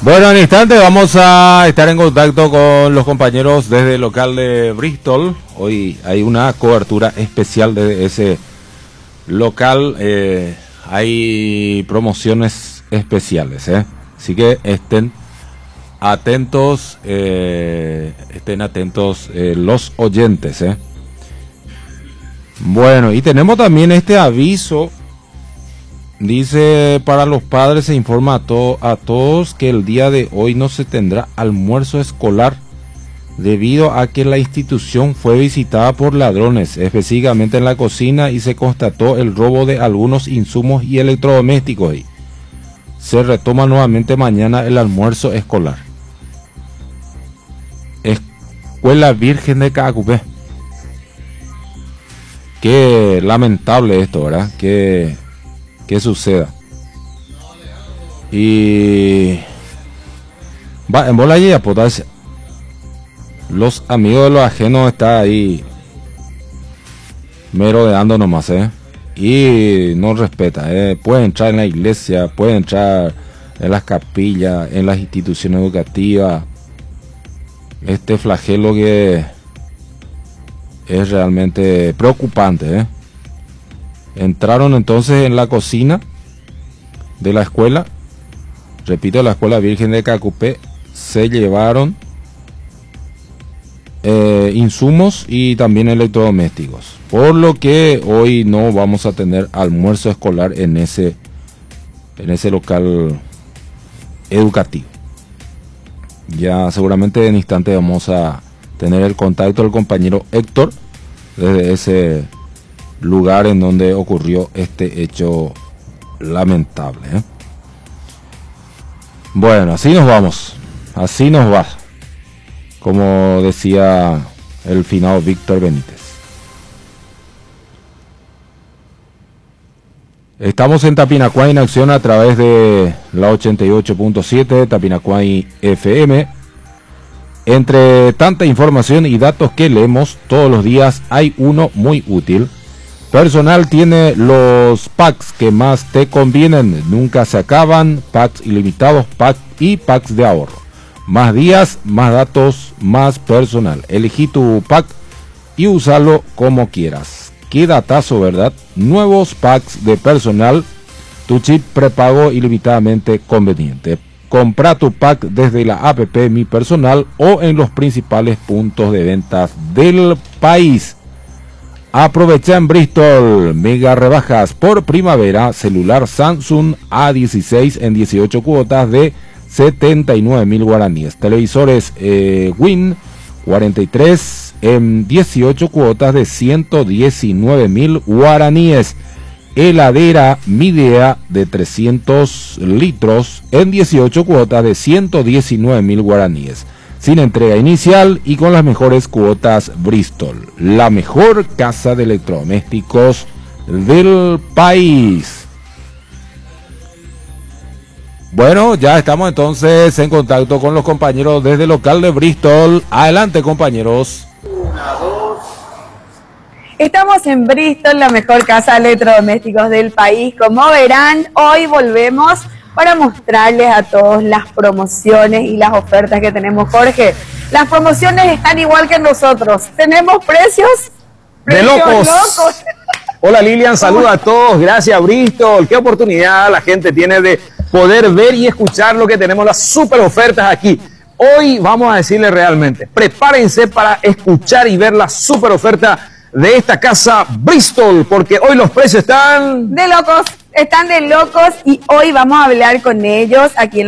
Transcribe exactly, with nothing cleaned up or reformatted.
Bueno, en instante vamos a estar en contacto con los compañeros desde el local de Bristol. Hoy hay una cobertura especial de ese local. Eh, hay promociones especiales, ¿eh? Así que estén atentos, eh, estén atentos eh, los oyentes, ¿eh? Bueno, y tenemos también este aviso. Dice, para los padres se informa a, to a todos que el día de hoy no se tendrá almuerzo escolar debido a que la institución fue visitada por ladrones, específicamente en la cocina, y se constató el robo de algunos insumos y electrodomésticos. Y se retoma nuevamente mañana el almuerzo escolar. Escuela Virgen de Cacupé. Qué lamentable esto, ¿verdad? Que que suceda. Y va en bola ya potas. Los amigos de los ajenos están ahí merodeando nomás, eh. Y no respeta, eh. Pueden entrar en la iglesia, pueden entrar en las capillas, en las instituciones educativas. Este flagelo que es realmente preocupante, eh. Entraron entonces en la cocina de la escuela, repito, la Escuela Virgen de Cacupé, se llevaron eh, insumos y también electrodomésticos, por lo que hoy no vamos a tener almuerzo escolar en ese, en ese local educativo. Ya seguramente en instante vamos a tener el contacto del compañero Héctor desde ese lugar en donde ocurrió este hecho lamentable, ¿eh? Bueno, así nos vamos, así nos va, como decía el finado Víctor Benítez. Estamos en Tapinacuay en acción a través de la ochenta y ocho punto siete Tapinacuay F M. Entre tanta información y datos que leemos todos los días, hay uno muy útil. Personal tiene los packs que más te convienen, nunca se acaban, packs ilimitados, packs y packs de ahorro. Más días, más datos, más personal. Elegí tu pack y úsalo como quieras. Qué datazo, ¿verdad? Nuevos packs de personal, tu chip prepago ilimitadamente conveniente. Compra tu pack desde la app Mi Personal o en los principales puntos de ventas del país. Aprovecha en Bristol mega rebajas por primavera, celular Samsung A dieciséis en dieciocho cuotas de setenta y nueve mil guaraníes, televisores eh, Win cuarenta y tres en dieciocho cuotas de ciento diecinueve mil guaraníes, heladera Midea de trescientos litros en dieciocho cuotas de ciento diecinueve mil guaraníes. Sin entrega inicial y con las mejores cuotas Bristol, la mejor casa de electrodomésticos del país. Bueno, ya estamos entonces en contacto con los compañeros desde el local de Bristol. Adelante, compañeros. Una, dos. Estamos en Bristol, la mejor casa de electrodomésticos del país. Como verán, hoy volvemos para mostrarles a todos las promociones y las ofertas que tenemos. Jorge, las promociones están igual que nosotros. Tenemos precios, precios de locos. locos. Hola Lilian, saluda a todos. Gracias Bristol. Qué oportunidad la gente tiene de poder ver y escuchar lo que tenemos, las super ofertas aquí. Hoy vamos a decirles realmente, prepárense para escuchar y ver la super oferta de esta casa Bristol, porque hoy los precios están de locos. Están de locos y hoy vamos a hablar con ellos aquí en